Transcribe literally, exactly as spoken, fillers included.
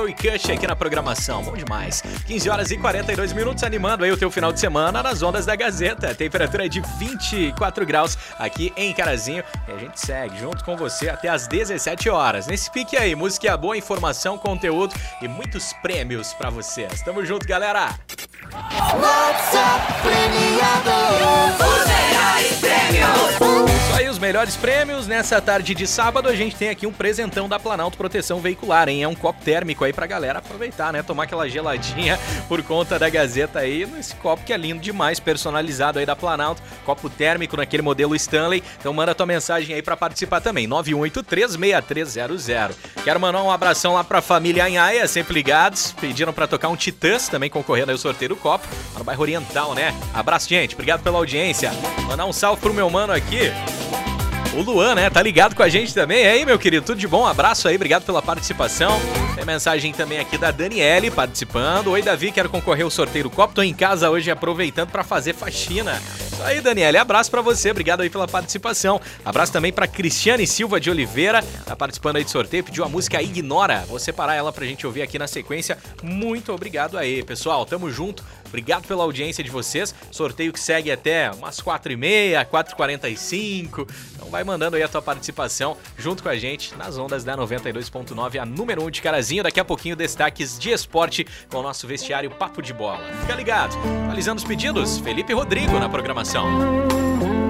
e Kush aqui na programação, bom demais. quinze horas e quarenta e dois minutos, animando aí o teu final de semana nas ondas da Gazeta. Temperatura de vinte e quatro graus aqui em Carazinho. E a gente segue junto com você até as dezessete horas. Nesse pique aí, música boa, informação, conteúdo e muitos prêmios pra vocês. Tamo junto, galera! WhatsApp premiado. Os melhores prêmios. Isso aí, os melhores prêmios. Nessa tarde de sábado, a gente tem aqui um presentão da Planalto Proteção Veicular, hein? É um copo térmico aí pra galera aproveitar, né? Tomar aquela geladinha por conta da Gazeta aí, nesse copo que é lindo demais, personalizado aí da Planalto. Copo térmico naquele modelo Stanley. Então manda tua mensagem aí pra participar também, nove um oito três, seis três zero zero. Quero mandar um abração lá pra família Anhaia, sempre ligados. Pediram pra tocar um Titãs, também concorrendo aí o sorteio do copo, lá no bairro Oriental, né? Abraço, gente. Obrigado pela audiência. Mandar um salve pro meu mano aqui, o Luan, né? Tá ligado com a gente também. E aí, meu querido, tudo de bom? Um abraço aí, obrigado pela participação. Tem mensagem também aqui da Daniele participando. Oi, Davi, quero concorrer ao sorteio do copo. Tô em casa hoje aproveitando pra fazer faxina. Isso aí, Daniele, abraço pra você, obrigado aí pela participação. Abraço também pra Cristiane Silva de Oliveira, tá participando aí do sorteio, pediu a música Ignora. Vou separar ela pra gente ouvir aqui na sequência. Muito obrigado aí, pessoal. Tamo junto. Obrigado pela audiência de vocês. Sorteio que segue até umas quatro e meia, quatro e quarenta e cinco. Então vai mandando aí a tua participação junto com a gente nas ondas da noventa e dois ponto nove, a número um de Carazinho. Daqui a pouquinho, destaques de esporte com o nosso vestiário Papo de Bola. Fica ligado. Atualizando os pedidos, Felipe Rodrigo na programação.